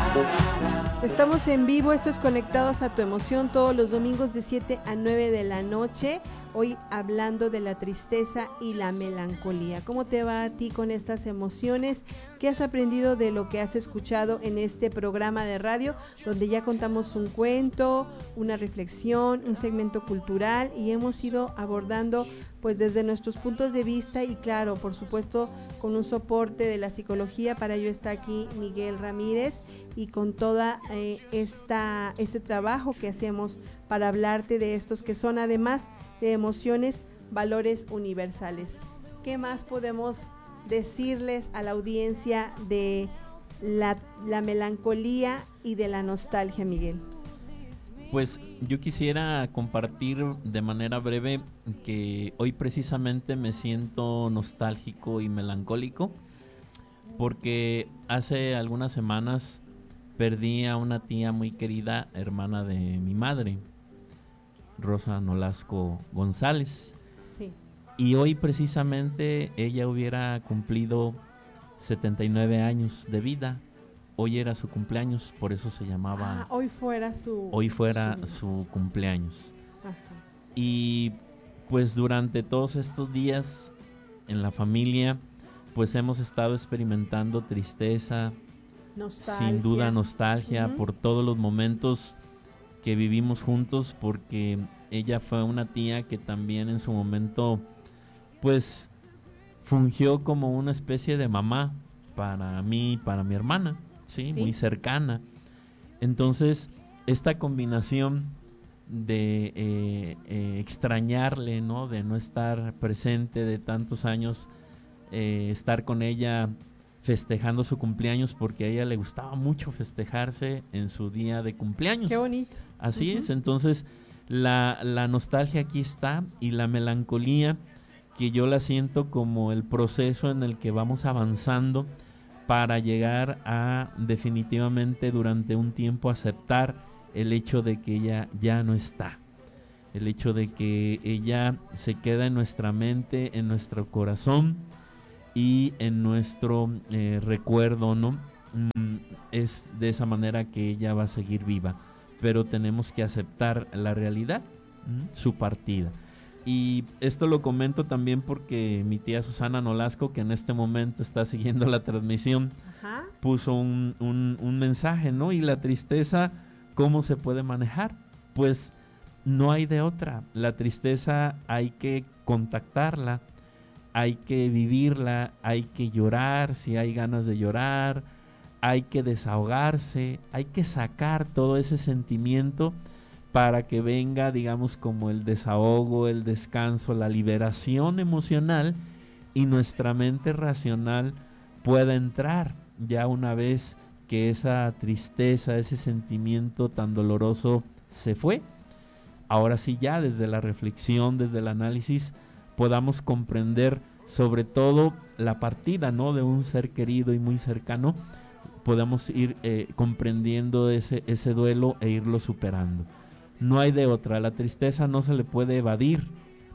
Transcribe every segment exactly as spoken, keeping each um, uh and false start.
Estamos en vivo, esto es Conectados a tu Emoción, todos los domingos de siete a nueve de la noche, hoy hablando de la tristeza y la melancolía. ¿Cómo te va a ti con estas emociones? ¿Qué has aprendido de lo que has escuchado en este programa de radio, donde ya contamos un cuento, una reflexión, un segmento cultural y hemos ido abordando pues desde nuestros puntos de vista y claro, por supuesto, con un soporte de la psicología? Para ello está aquí Miguel Ramírez y con toda eh, esta este trabajo que hacemos para hablarte de estos que son además de emociones, valores universales. ¿Qué más podemos decirles a la audiencia de la, la melancolía y de la nostalgia, Miguel? Pues yo quisiera compartir de manera breve que hoy precisamente me siento nostálgico y melancólico porque hace algunas semanas perdí a una tía muy querida, hermana de mi madre, Rosa Nolasco González. Sí. Y hoy precisamente ella hubiera cumplido setenta y nueve años de vida. Hoy era su cumpleaños, por eso se llamaba... Ah, hoy fuera su... Hoy fuera su, su cumpleaños. Ajá. Y pues durante todos estos días en la familia, pues hemos estado experimentando tristeza, nostalgia. Sin duda nostalgia uh-huh. por todos los momentos que vivimos juntos, porque ella fue una tía que también en su momento pues fungió como una especie de mamá para mí, para mi hermana. ¿Sí? ¿Sí? Muy cercana. Entonces, esta combinación de eh, eh, extrañarle, ¿no? De no estar presente, de tantos años, eh, estar con ella festejando su cumpleaños, porque a ella le gustaba mucho festejarse en su día de cumpleaños. Qué bonito. Así uh-huh. es, entonces la, la nostalgia aquí está y la melancolía, que yo la siento como el proceso en el que vamos avanzando para llegar a definitivamente durante un tiempo aceptar el hecho de que ella ya no está, el hecho de que ella se queda en nuestra mente, en nuestro corazón y en nuestro eh, recuerdo, ¿no? Mm, es de esa manera que ella va a seguir viva, pero tenemos que aceptar la realidad, ¿m? Su partida. Y esto lo comento también porque mi tía Susana Nolasco, que en este momento está siguiendo la transmisión, Ajá. puso un, un, un mensaje, ¿no? Y la tristeza, ¿cómo se puede manejar? Pues no hay de otra. La tristeza hay que contactarla, hay que vivirla, hay que llorar si hay ganas de llorar, hay que desahogarse, hay que sacar todo ese sentimiento para que venga, digamos, como el desahogo, el descanso, la liberación emocional y nuestra mente racional pueda entrar ya una vez que esa tristeza, ese sentimiento tan doloroso se fue. Ahora sí, ya desde la reflexión, desde el análisis, podamos comprender sobre todo la partida, ¿no? De un ser querido y muy cercano, podamos ir eh, comprendiendo ese, ese duelo e irlo superando. No hay de otra, la tristeza no se le puede evadir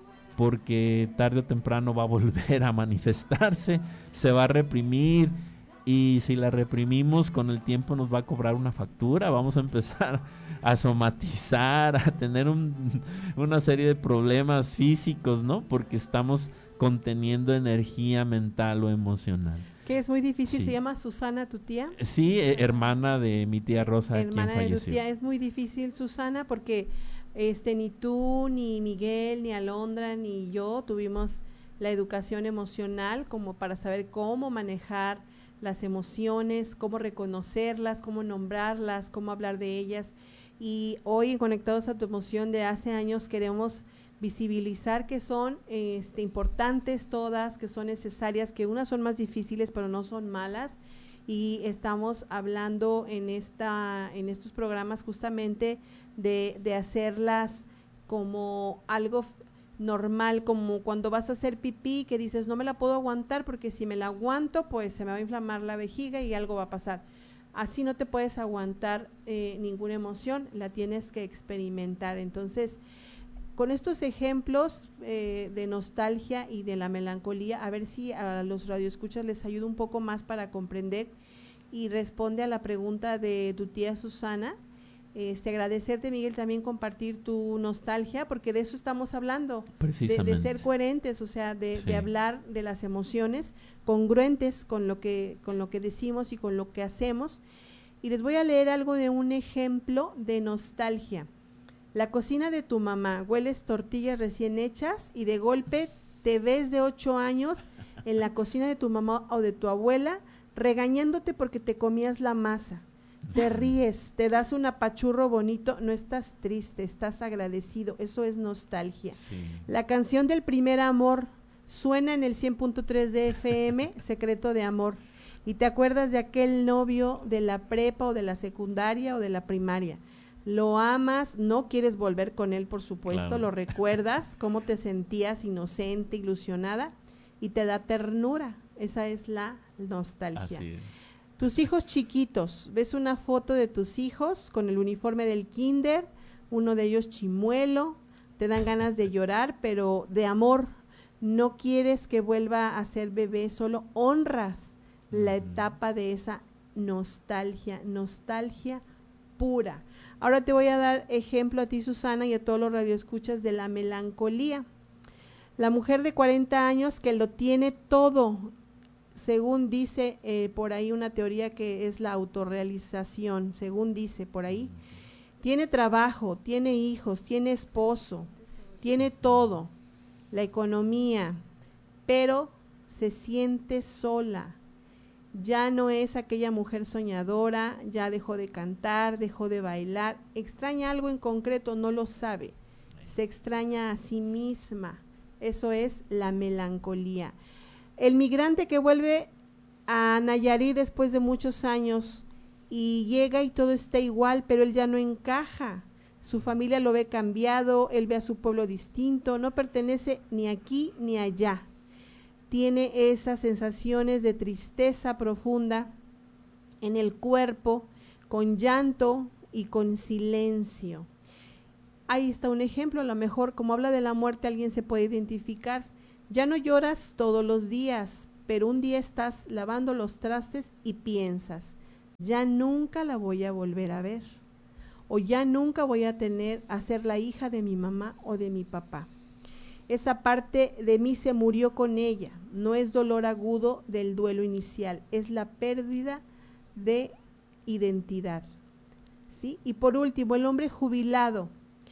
porque tarde o temprano va a volver a manifestarse, se va a reprimir y si la reprimimos con el tiempo nos va a cobrar una factura, vamos a empezar a somatizar, a tener un, una serie de problemas físicos, ¿no? Porque estamos conteniendo energía mental o emocional. Que es muy difícil, Sí. ¿Se llama Susana tu tía? Sí, eh, hermana de mi tía Rosa, hermana quien falleció. de tu tía, es muy difícil, Susana, porque este ni tú, ni Miguel, ni Alondra, ni yo tuvimos la educación emocional como para saber cómo manejar las emociones, cómo reconocerlas, cómo nombrarlas, cómo hablar de ellas. Y hoy en Conectados a tu Emoción de hace años queremos visibilizar que son este, importantes todas, que son necesarias, que unas son más difíciles pero no son malas, y estamos hablando en esta en estos programas justamente de, de hacerlas como algo normal, como cuando vas a hacer pipí que dices no me la puedo aguantar porque si me la aguanto pues se me va a inflamar la vejiga y algo va a pasar. Así no te puedes aguantar eh, ninguna emoción, la tienes que experimentar. Entonces, con estos ejemplos eh, de nostalgia y de la melancolía, a ver si a los radioescuchas les ayuda un poco más para comprender y responde a la pregunta de tu tía Susana. Este, agradecerte, Miguel, también compartir tu nostalgia, porque de eso estamos hablando, de, de ser coherentes, o sea, de, sí. de hablar de las emociones, congruentes con lo que con lo que decimos y con lo que hacemos. Y les voy a leer algo de un ejemplo de nostalgia. La cocina de tu mamá, hueles tortillas recién hechas y de golpe te ves de ocho años en la cocina de tu mamá o de tu abuela regañándote porque te comías la masa. Te ríes, te das un apachurro bonito, no estás triste, estás agradecido, eso es nostalgia. Sí. La canción del primer amor suena en el cien punto tres de F M, Secreto de Amor, y te acuerdas de aquel novio de la prepa o de la secundaria o de la primaria. Lo amas, no quieres volver con él, por supuesto, claro. Lo recuerdas, cómo te sentías inocente, ilusionada, y te da ternura, esa es la nostalgia. Así es. Tus hijos chiquitos, ves una foto de tus hijos con el uniforme del kinder, uno de ellos chimuelo, te dan ganas de llorar, pero de amor, no quieres que vuelva a ser bebé, solo honras uh-huh. la etapa de esa nostalgia, nostalgia pura. Ahora te voy a dar ejemplo a ti, Susana, y a todos los radioescuchas de la melancolía. La mujer de cuarenta años que lo tiene todo, según dice eh, por ahí una teoría que es la autorrealización, según dice por ahí, tiene trabajo, tiene hijos, tiene esposo, tiene todo, la economía, pero se siente sola, ya no es aquella mujer soñadora, ya dejó de cantar, dejó de bailar, extraña algo en concreto, no lo sabe, se extraña a sí misma, eso es la melancolía. El migrante que vuelve a Nayarit después de muchos años y llega y todo está igual, pero él ya no encaja, su familia lo ve cambiado, él ve a su pueblo distinto, no pertenece ni aquí ni allá, tiene esas sensaciones de tristeza profunda en el cuerpo, con llanto y con silencio. Ahí está un ejemplo, a lo mejor como habla de la muerte alguien se puede identificar. Ya no lloras todos los días, pero un día estás lavando los trastes y piensas, ya nunca la voy a volver a ver, o ya nunca voy a tener a ser la hija de mi mamá o de mi papá. Esa parte de mí se murió con ella, no es dolor agudo del duelo inicial, es la pérdida de identidad, ¿sí? Y por último, el hombre jubilado.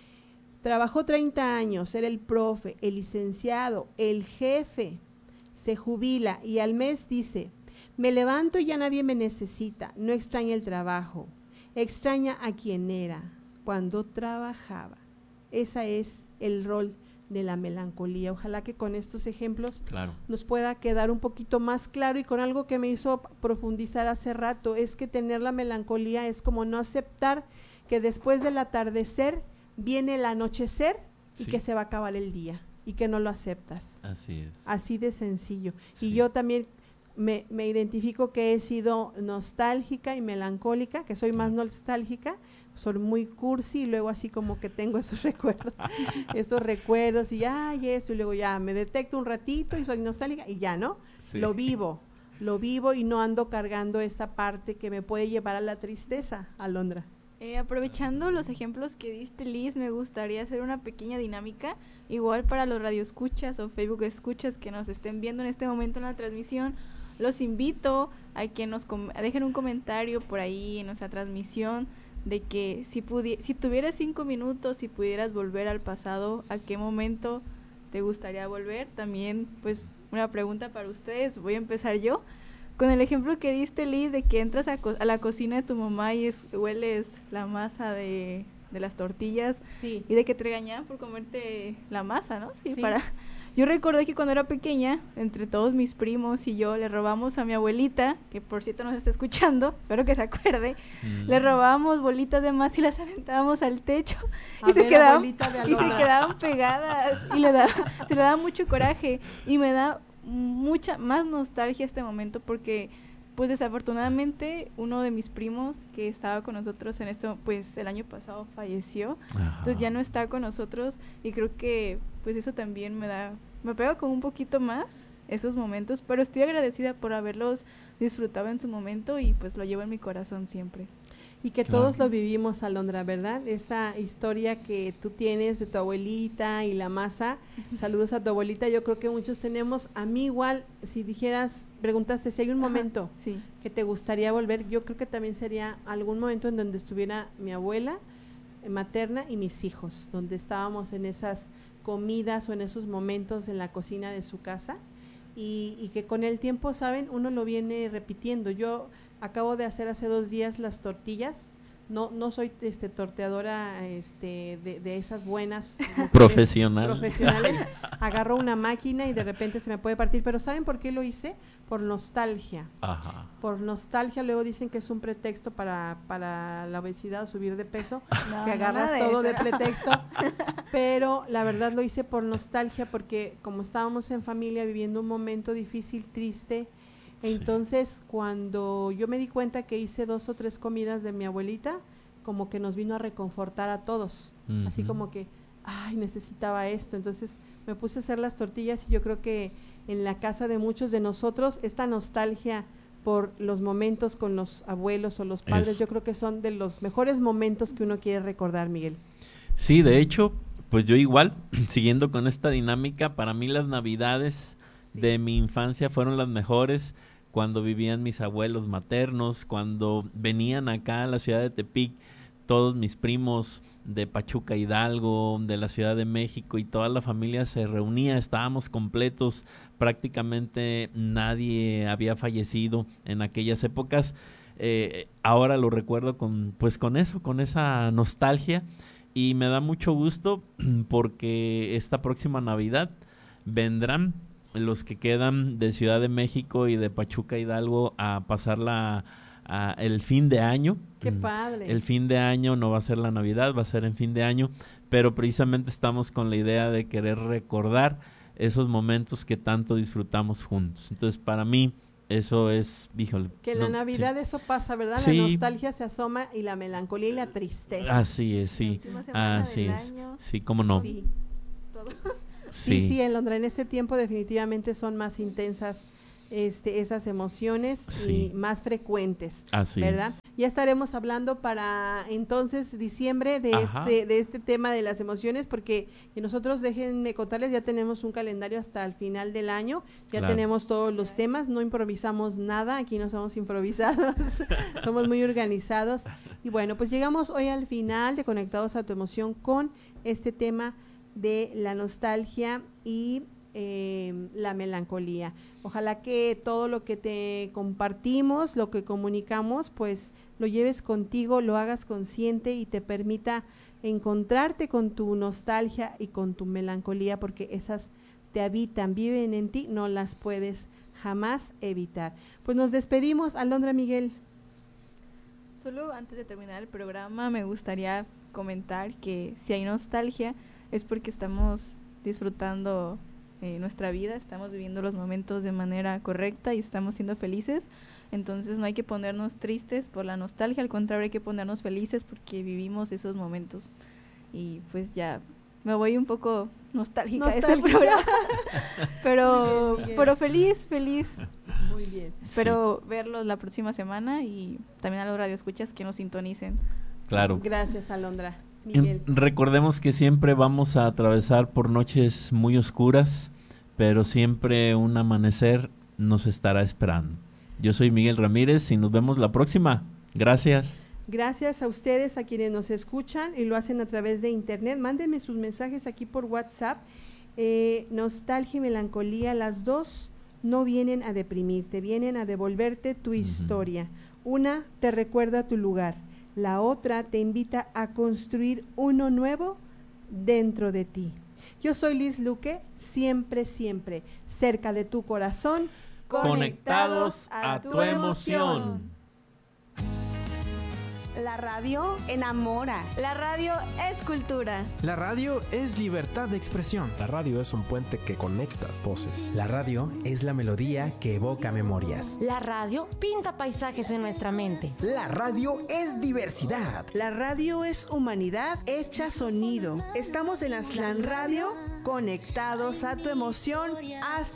Trabajó treinta años, era el profe, el licenciado, el jefe, se jubila y al mes dice, me levanto y ya nadie me necesita, no extraña el trabajo, extraña a quien era cuando trabajaba. Ese es el rol de la melancolía. Ojalá que con estos ejemplos claro. nos pueda quedar un poquito más claro y con algo que me hizo profundizar hace rato, es que tener la melancolía es como no aceptar que después del atardecer viene el anochecer y sí. que se va a acabar el día y que no lo aceptas. Así es. Así de sencillo. Sí. Y yo también me, me identifico que he sido nostálgica y melancólica, que soy más nostálgica, soy muy cursi y luego así como que tengo esos recuerdos, esos recuerdos y ay eso y luego ya me detecto un ratito y soy nostálgica y ya, ¿no? Sí. Lo vivo, lo vivo y no ando cargando esa parte que me puede llevar a la tristeza, Alondra. Eh, aprovechando los ejemplos que diste, Liz, me gustaría hacer una pequeña dinámica, igual para los radioescuchas o Facebook escuchas que nos estén viendo en este momento en la transmisión. Los invito a que nos com- dejen un comentario por ahí en nuestra transmisión de que si, pudi- si tuvieras cinco minutos, si pudieras volver al pasado, ¿a qué momento te gustaría volver? También, pues, una pregunta para ustedes, voy a empezar yo. Con el ejemplo que diste, Liz, de que entras a, co- a la cocina de tu mamá y es, hueles la masa de, de las tortillas sí. y de que te regañaban por comerte la masa, ¿no? Sí, sí. Para... Yo recordé que cuando era pequeña, entre todos mis primos y yo, le robamos a mi abuelita, que por cierto nos está escuchando, espero que se acuerde, mm. le robábamos bolitas de masa y las aventábamos al techo y se, quedaban, y se quedaban pegadas y le da, se le daba mucho coraje y me da mucha más nostalgia este momento porque pues desafortunadamente uno de mis primos que estaba con nosotros en esto pues el año pasado falleció. Ajá. Entonces ya no está con nosotros y creo que pues eso también me da me pega como un poquito más esos momentos, pero estoy agradecida por haberlos disfrutado en su momento y pues lo llevo en mi corazón siempre. Y que claro, todos lo vivimos, Alondra, ¿verdad? Esa historia que tú tienes de tu abuelita y la masa. Saludos a tu abuelita. Yo creo que muchos tenemos. A mí igual, si dijeras, preguntaste si hay un momento Ajá, sí. que te gustaría volver, yo creo que también sería algún momento en donde estuviera mi abuela materna y mis hijos, donde estábamos en esas comidas o en esos momentos en la cocina de su casa y, y que con el tiempo, ¿saben? Uno lo viene repitiendo. Yo acabo de hacer hace dos días las tortillas. No, no soy este torteadora este de, de esas buenas Profesional. profesionales. Agarro una máquina y de repente se me puede partir, pero ¿saben por qué lo hice? Por nostalgia. Ajá. Por nostalgia, luego dicen que es un pretexto para, para la obesidad o subir de peso, no, que agarras no todo de, de pretexto, pero la verdad lo hice por nostalgia porque como estábamos en familia viviendo un momento difícil, triste, entonces, sí. Cuando yo me di cuenta que hice dos o tres comidas de mi abuelita, como que nos vino a reconfortar a todos, uh-huh. Así como que, ay, necesitaba esto. Entonces me puse a hacer las tortillas y yo creo que en la casa de muchos de nosotros, esta nostalgia por los momentos con los abuelos o los padres, Eso. Yo creo que son de los mejores momentos que uno quiere recordar, Miguel. Sí, de hecho, pues yo igual, siguiendo con esta dinámica, para mí las navidades sí. de mi infancia fueron las mejores, cuando vivían mis abuelos maternos, cuando venían acá a la ciudad de Tepic, todos mis primos de Pachuca, Hidalgo, de la Ciudad de México y toda la familia se reunía, estábamos completos, prácticamente nadie había fallecido en aquellas épocas. Eh, ahora lo recuerdo con, pues con eso, con esa nostalgia y me da mucho gusto porque esta próxima Navidad vendrán los que quedan de Ciudad de México y de Pachuca, Hidalgo a pasar la, a el fin de año. ¡Qué padre! El fin de año no va a ser la Navidad, va a ser en fin de año, pero precisamente estamos con la idea de querer recordar esos momentos que tanto disfrutamos juntos. Entonces, para mí, eso es, híjole. Que en no, la Navidad sí. eso pasa, ¿verdad? Sí. La nostalgia se asoma y la melancolía y la tristeza. Así es, sí. Así es. Año. Sí, cómo no. Sí. Todo. Sí, sí, sí, en Londra en ese tiempo definitivamente son más intensas este, esas emociones sí. y más frecuentes, Así ¿verdad? Es. Ya estaremos hablando para entonces diciembre de este, de este tema de las emociones, porque nosotros, déjenme contarles, ya tenemos un calendario hasta el final del año, ya claro. tenemos todos los temas, no improvisamos nada, aquí no somos improvisados, somos muy organizados. Y bueno, pues llegamos hoy al final de Conectados a tu Emoción con este tema de la nostalgia y eh, la melancolía. Ojalá que todo lo que te compartimos, lo que comunicamos, pues lo lleves contigo, lo hagas consciente y te permita encontrarte con tu nostalgia y con tu melancolía, porque esas te habitan, viven en ti, no las puedes jamás evitar. Pues nos despedimos, Alondra, Miguel. Solo antes de terminar el programa me gustaría comentar que si hay nostalgia es porque estamos disfrutando eh, nuestra vida, estamos viviendo los momentos de manera correcta y estamos siendo felices, entonces no hay que ponernos tristes por la nostalgia, al contrario hay que ponernos felices porque vivimos esos momentos. Y pues ya me voy un poco nostálgica de ese programa, pero, bien, pero feliz, feliz. Muy bien. Espero sí. verlos la próxima semana y también a los radioescuchas que nos sintonicen. Claro. Gracias, Alondra. Miguel. Recordemos que siempre vamos a atravesar por noches muy oscuras, pero siempre un amanecer nos estará esperando. Yo soy Miguel Ramírez y nos vemos la próxima. Gracias. Gracias a ustedes, a quienes nos escuchan y lo hacen a través de internet. Mándenme sus mensajes aquí por WhatsApp. Eh, nostalgia y melancolía, las dos no vienen a deprimirte, vienen a devolverte tu uh-huh. historia. Una te recuerda tu lugar. La otra te invita a construir uno nuevo dentro de ti. Yo soy Liz Luque, siempre, siempre, cerca de tu corazón, conectados a, a tu, tu emoción. emoción. La radio enamora. La radio es cultura. La radio es libertad de expresión. La radio es un puente que conecta voces. La radio es la melodía que evoca memorias. La radio pinta paisajes en nuestra mente. La radio es diversidad. La radio es humanidad hecha sonido. Estamos en Aztlán Radio, conectados a tu emoción hasta